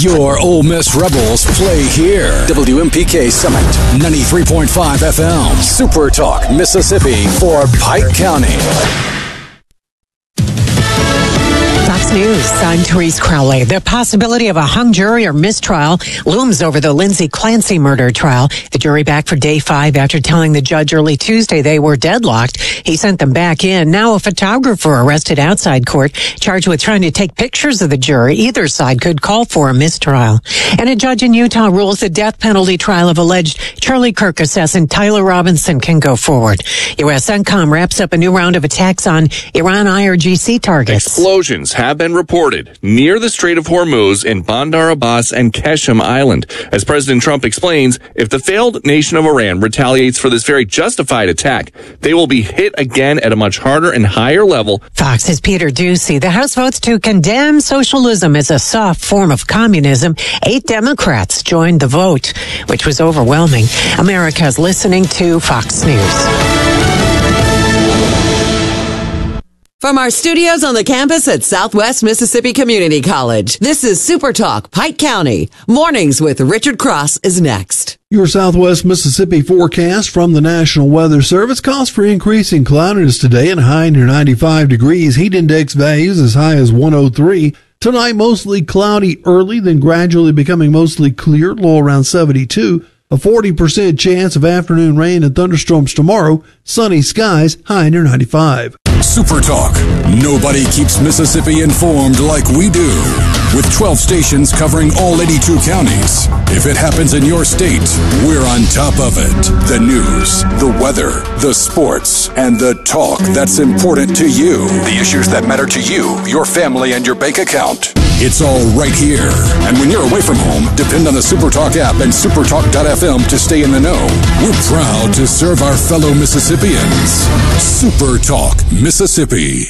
Your Ole Miss Rebels play here. WMPK Summit, 93.5 FM. Super Talk, Mississippi for Pike County. Fox News, I'm Therese Crowley. The possibility of a hung jury or mistrial looms over the Lindsay Clancy murder trial. The jury back for day 5 after telling the judge early Tuesday they were deadlocked. He sent them back in. Now a photographer arrested outside court, charged with trying to take pictures of the jury. Either side could call for a mistrial. And a judge in Utah rules the death penalty trial of alleged Charlie Kirk assassin Tyler Robinson can go forward. U.S. CENTCOM wraps up a new round of attacks on Iran IRGC targets. Explosions have been reported near the Strait of Hormuz in Bandar Abbas and Qeshm Island. As President Trump explains, if the failed nation of Iran retaliates for this very justified attack, they will be hit again at a much harder and higher level. Fox's Peter Ducey. The House votes to condemn socialism as a soft form of communism. 8 Democrats joined the vote, which was overwhelming. America's listening to Fox News. From our studios on the campus at Southwest Mississippi Community College, this is Super Talk Pike County. Mornings with Richard Cross is next. Your Southwest Mississippi forecast from the National Weather Service calls for increasing cloudiness today and high near 95 degrees. Heat index values as high as 103. Tonight, mostly cloudy early, then gradually becoming mostly clear, low around 72. A 40% chance of afternoon rain and thunderstorms tomorrow. Sunny skies, high near 95. Super Talk. Nobody keeps Mississippi informed like we do. With 12 stations covering all 82 counties. If it happens in your state, we're on top of it. The news, the weather, the sports, and the talk that's important to you. The issues that matter to you, your family, and your bank account. It's all right here. And when you're away from home, depend on the SuperTalk app and supertalk.fm to stay in the know. We're proud to serve our fellow Mississippians. SuperTalk Mississippi.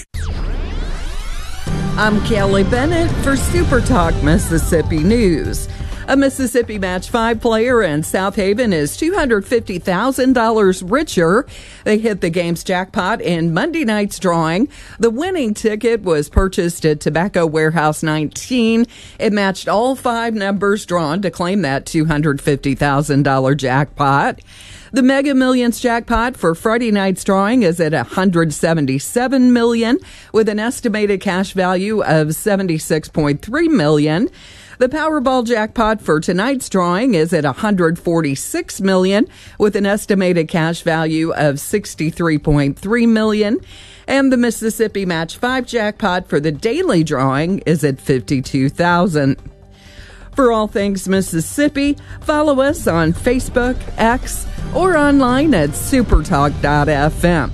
I'm Kelly Bennett for SuperTalk Mississippi News. A Mississippi Match 5 player in South Haven is $250,000 richer. They hit the game's jackpot in Monday night's drawing. The winning ticket was purchased at Tobacco Warehouse 19. It matched all 5 numbers drawn to claim that $250,000 jackpot. The Mega Millions jackpot for Friday night's drawing is at $177 million, with an estimated cash value of $76.3 million. The Powerball jackpot for tonight's drawing is at $146 million, with an estimated cash value of $63.3 million. And the Mississippi Match 5 jackpot for the daily drawing is at $52,000. For all things Mississippi, follow us on Facebook, X, or online at supertalk.fm.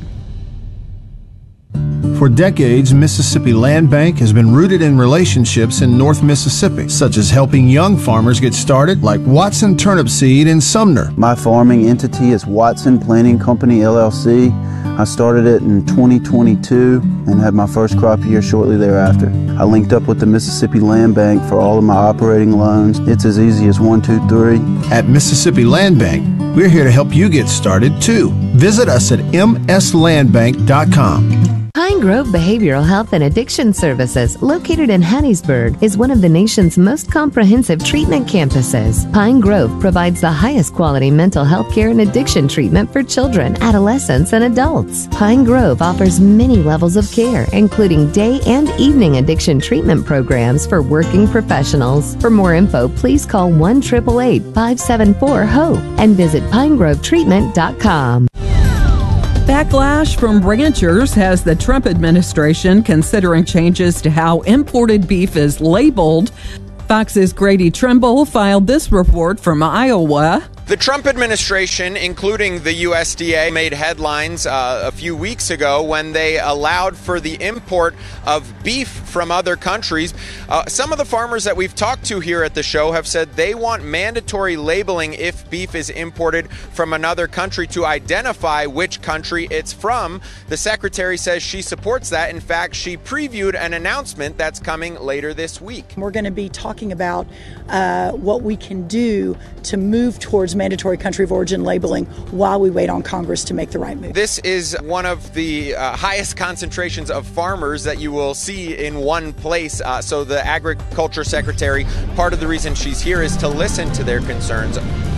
For decades, Mississippi Land Bank has been rooted in relationships in North Mississippi, such as helping young farmers get started, like Watson Turnip Seed in Sumner. My farming entity is Watson Planting Company, LLC. I started it in 2022 and had my first crop year shortly thereafter. I linked up with the Mississippi Land Bank for all of my operating loans. It's as easy as 1, 2, 3. At Mississippi Land Bank, we're here to help you get started, too. Visit us at mslandbank.com. Pine Grove Behavioral Health and Addiction Services, located in Hattiesburg, is one of the nation's most comprehensive treatment campuses. Pine Grove provides the highest quality mental health care and addiction treatment for children, adolescents, and adults. Pine Grove offers many levels of care, including day and evening addiction treatment programs for working professionals. For more info, please call 1-888-574-HOPE and visit pinegrovetreatment.com. Backlash from ranchers has the Trump administration considering changes to how imported beef is labeled. Fox's Grady Trimble filed this report from Iowa. The Trump administration, including the USDA, made headlines a few weeks ago when they allowed for the import of beef from other countries. Some of the farmers that we've talked to here at the show have said they want mandatory labeling if beef is imported from another country to identify which country it's from. The secretary says she supports that. In fact, she previewed an announcement that's coming later this week. We're going to be talking about what we can do to move towards mandatory country of origin labeling while we wait on Congress to make the right move. This is one of the highest concentrations of farmers that you will see in one place. So the Agriculture Secretary, part of the reason she's here is to listen to their concerns.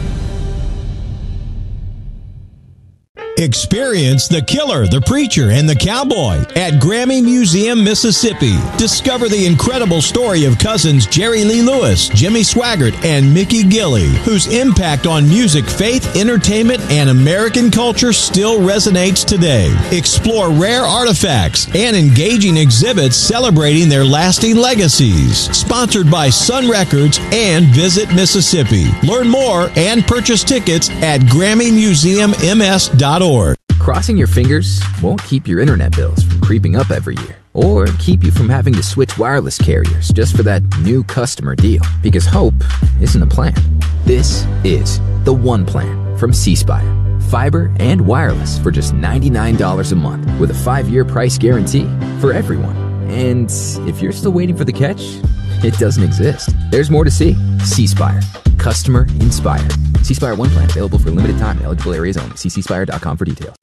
Experience the Killer, the Preacher, and the Cowboy at Grammy Museum, Mississippi. Discover the incredible story of cousins Jerry Lee Lewis, Jimmy Swaggart, and Mickey Gilley, whose impact on music, faith, entertainment, and American culture still resonates today. Explore rare artifacts and engaging exhibits celebrating their lasting legacies. Sponsored by Sun Records and Visit Mississippi. Learn more and purchase tickets at GrammyMuseumMS.org. Crossing your fingers won't keep your internet bills from creeping up every year, or keep you from having to switch wireless carriers just for that new customer deal. Because hope isn't a plan. This is the One Plan from C Spire. Fiber and wireless for just $99 a month with a 5-year price guarantee for everyone. And if you're still waiting for the catch, it doesn't exist. There's more to see. C Spire. Customer inspired. C Spire One Plan available for limited time. Eligible areas only. See cspire.com for details.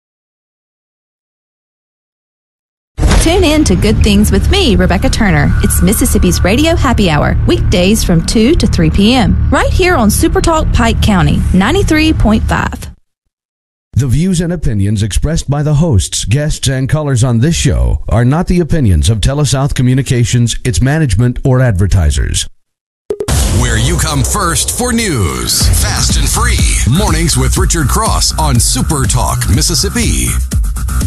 Tune in to Good Things with me, Rebecca Turner. It's Mississippi's Radio Happy Hour, weekdays from 2 to 3 p.m. right here on Super Talk Pike County, 93.5. The views and opinions expressed by the hosts, guests, and callers on this show are not the opinions of TeleSouth Communications, its management, or advertisers. Where you come first for news. Fast and free. Mornings with Richard Cross on Super Talk Mississippi.